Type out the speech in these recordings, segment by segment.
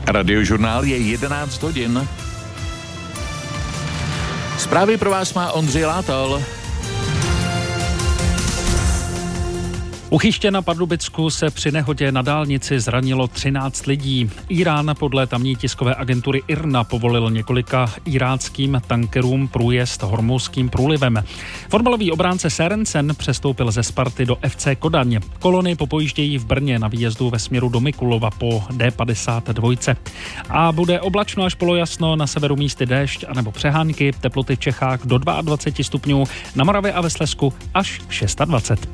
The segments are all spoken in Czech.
Radiožurnál je 11 hodin. Zprávy pro vás má Ondřej Látal. U Chyště na Pardubicku se při nehodě na dálnici zranilo 13 lidí. Irán podle tamní tiskové agentury IRNA povolil několika iráckým tankerům průjezd Hormuzským průlivem. Fotbalový obránce Sørensen přestoupil ze Sparty do FC Kodaň. Kolony popojíždějí v Brně na výjezdu ve směru do Mikulova po D52. A bude oblačno až polojasno, na severu místy déšť anebo přehánky, teploty v Čechách do 22 stupňů, na Moravě a ve Slezsku až 26.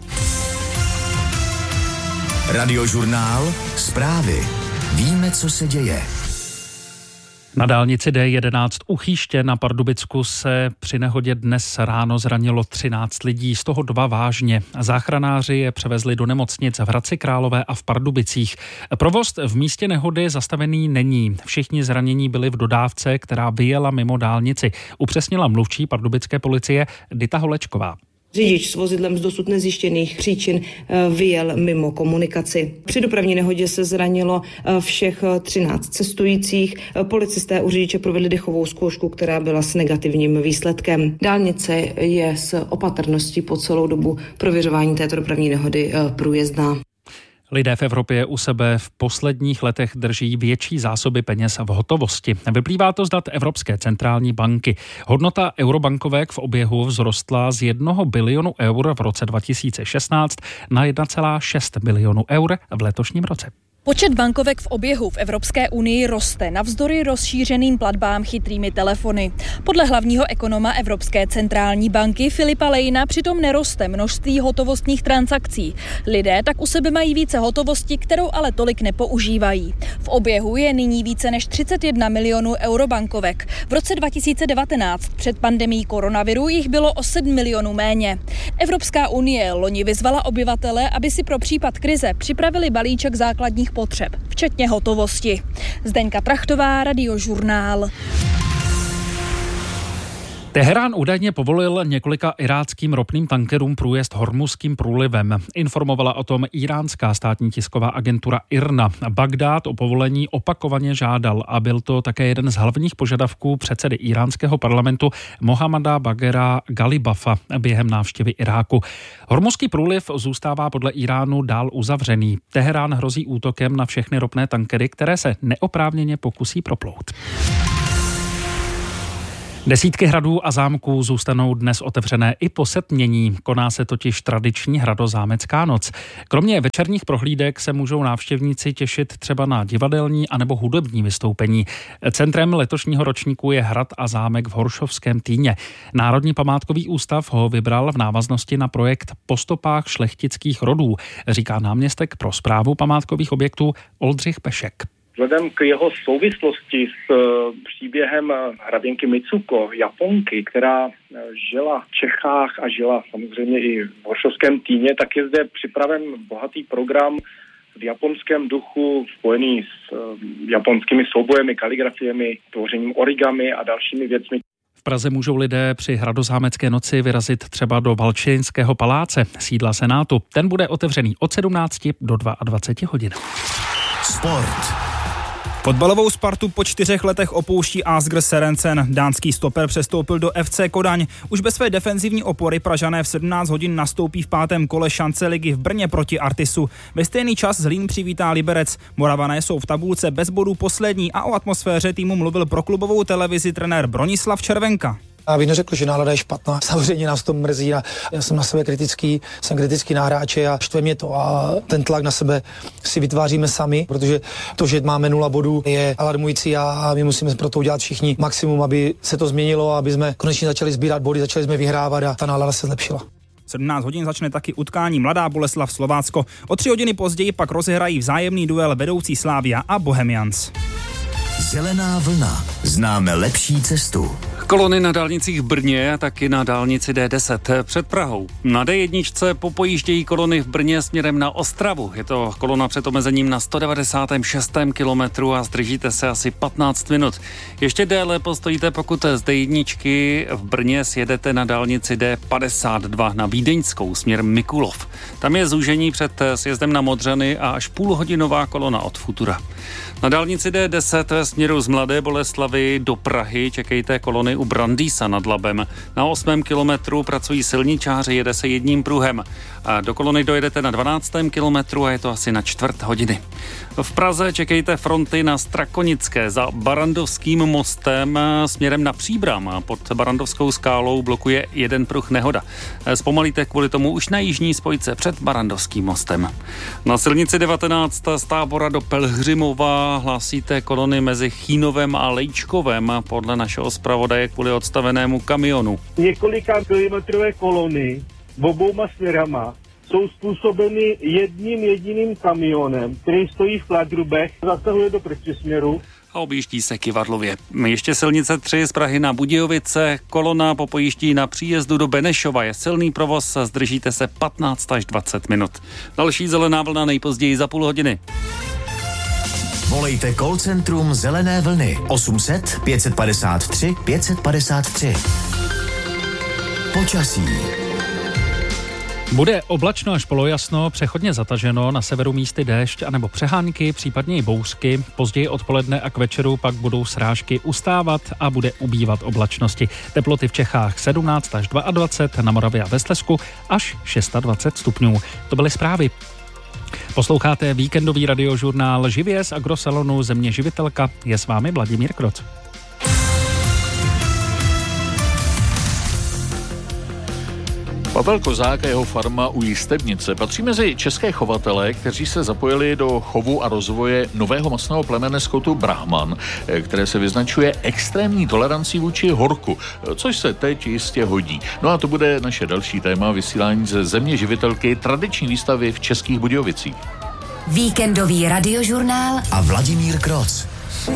Radiožurnál, zprávy. Víme, co se děje. Na dálnici D11 u Chyště na Pardubicku se při nehodě dnes ráno zranilo 13 lidí, z toho 2 vážně. Záchranáři je převezli do nemocnic v Hradci Králové a v Pardubicích. Provoz v místě nehody zastavený není. Všichni zranění byli v dodávce, která vyjela mimo dálnici. Upřesnila mluvčí pardubické policie Dita Holečková. Řidič s vozidlem z dosud nezjištěných příčin vyjel mimo komunikaci. Při dopravní nehodě se zranilo všech 13 cestujících. Policisté u řidiče provedli dechovou zkoušku, která byla s negativním výsledkem. Dálnice je s opatrností po celou dobu prověřování této dopravní nehody průjezdná. Lidé v Evropě u sebe v posledních letech drží větší zásoby peněz v hotovosti. Vyplývá to z dat Evropské centrální banky. Hodnota eurobankovek v oběhu vzrostla z 1 bilionu eur v roce 2016 na 1,6 bilionu eur v letošním roce. Počet bankovek v oběhu v Evropské unii roste navzdory rozšířeným platbám chytrými telefony. Podle hlavního ekonoma Evropské centrální banky Filipa Lejna přitom neroste množství hotovostních transakcí. Lidé tak u sebe mají více hotovosti, kterou ale tolik nepoužívají. V oběhu je nyní více než 31 milionů eurobankovek. V roce 2019 před pandemií koronaviru jich bylo o 7 milionů méně. Evropská unie loni vyzvala obyvatele, aby si pro případ krize připravili balíček základních potřeb, včetně hotovosti. Zdeňka Trachtová, Radiožurnál. Teherán údajně povolil několika iráckým ropným tankerům průjezd Hormuzským průlivem. Informovala o tom iránská státní tisková agentura IRNA. Bagdád o povolení opakovaně žádal a byl to také jeden z hlavních požadavků předsedy iránského parlamentu Mohammada Baghera Galibafa během návštěvy Iráku. Hormuzský průliv zůstává podle Iránu dál uzavřený. Teherán hrozí útokem na všechny ropné tankery, které se neoprávněně pokusí proplout. Desítky hradů a zámků zůstanou dnes otevřené i po setmění. Koná se totiž tradiční hradozámecká noc. Kromě večerních prohlídek se můžou návštěvníci těšit třeba na divadelní anebo hudební vystoupení. Centrem letošního ročníku je hrad a zámek v Horšovském Týně. Národní památkový ústav ho vybral v návaznosti na projekt Po stopách šlechtických rodů, říká náměstek pro správu památkových objektů Oldřich Pešek. Vzhledem k jeho souvislosti s příběhem hraběnky Mitsuko, Japonky, která žila v Čechách a žila samozřejmě i v Horšovském Týně, tak je zde připraven bohatý program v japonském duchu spojený s japonskými soubojemi, kaligrafiemi, tvořením origami a dalšími věcmi. V Praze můžou lidé při hradozámecké noci vyrazit třeba do Valčínského paláce, sídla Senátu. Ten bude otevřený od 17 do 22 hodin. Sport. Fotbalovou Spartu po 4 letech opouští Asger Sørensen. Dánský stoper přestoupil do FC Kodaň. Už bez své defenzivní opory Pražané v 17 hodin nastoupí v 5. kole šance ligy v Brně proti Artisu. Ve stejný čas Zlín přivítá Liberec. Moravané jsou v tabulce bez bodů poslední a o atmosféře týmu mluvil pro klubovou televizi trenér Bronislav Červenka. Já bych neřekl, že nálada je špatná. Samozřejmě nás to mrzí a já jsem na sebe kritický, jsem kritický na hráče a štve mě to a ten tlak na sebe si vytváříme sami, protože to, že máme 0 bodů, je alarmující a my musíme pro to udělat všichni maximum, aby se to změnilo, aby jsme konečně začali sbírat body, začali jsme vyhrávat a ta nálada se zlepšila. 17 hodin začne taky utkání Mladá Boleslav Slovácko. O 3 hodiny později pak rozehrají vzájemný duel vedoucí Slavia a Bohemians. Zelená vlna. Známe lepší cestu. Kolony na dálnicích v Brně a taky na dálnici D10 před Prahou. Na D1 popojíždějí kolony v Brně směrem na Ostravu. Je to kolona před omezením na 196. kilometru a zdržíte se asi 15 minut. Ještě déle postojíte, pokud z D1 v Brně sjedete na dálnici D52 na Vídeňskou směrem Mikulov. Tam je zúžení před sjezdem na Modřany a až půlhodinová kolona od Futura. Na dálnici D10 ve směru z Mladé Boleslavi do Prahy čekejte kolony u Brandýsa nad Labem. Na 8. kilometru pracují silničáři, jede se jedním pruhem. A do kolony dojedete na 12. kilometru a je to asi na čtvrt hodiny. V Praze čekejte fronty na Strakonické za Barandovským mostem směrem na Příbram. Pod Barandovskou skálou blokuje jeden pruh nehoda. Zpomalíte kvůli tomu už na jižní spojce před Barandovským mostem. Na silnici 19 z Tábora do Pelhřimova hlásíte kolony mezi Chínovem a Lejčkovem podle našeho zpravodaje kvůli odstavenému kamionu. Několika kilometrové kolony obouma směrama jsou způsobeny jedním jediným kamionem, který stojí v Kladrubech, zasahuje do protisměru a objíždí se Kyvadlově. Ještě silnice 3 z Prahy na Budějovice. Kolona popojíždí na příjezdu do Benešova. Je silný provoz, zdržíte se 15 až 20 minut. Další zelená vlna nejpozději za půl hodiny. Volejte call centrum Zelené vlny 800 553 553. Počasí. Bude oblačno až polojasno, přechodně zataženo, na severu místy déšť anebo přehánky, případně i bouřky. Později odpoledne a k večeru pak budou srážky ustávat a bude ubývat oblačnosti. Teploty v Čechách 17 až 22, na Moravě a ve Slezsku až 26 stupňů. To byly zprávy. Posloucháte víkendový radiožurnál živě z Agrosalonu Země živitelka. Je s vámi Vladimír Kroc. Pavel Kozák a jeho farma u Jistebnice patří mezi české chovatele, kteří se zapojili do chovu a rozvoje nového masného plemene skotu Brahman, které se vyznačuje extrémní tolerancí vůči horku, což se teď jistě hodí. No a to bude naše další téma vysílání ze Země živitelky tradiční výstavy v Českých Budějovicích. Víkendový radiožurnál a Vladimír Kroc.